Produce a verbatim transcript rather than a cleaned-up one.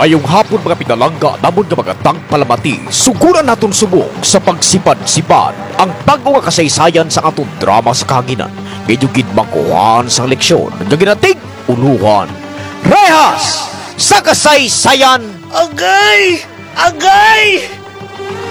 Mayong hapon mga pinalangga namon nga mga tang palamati. Suguran naton subok sa pagsipad-sipad ang bago nga kasaysayan sa atong drama sa kahaginan. Medyo gid makuhan sa leksyon nga ginatig uluhan. Rehas sa kasaysayan. Agay! Agay!